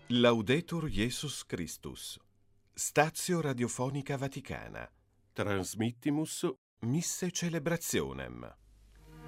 Laudetur Jesus Christus. Statio Radiofonica Vaticana. Transmittimus Misse Celebrationem.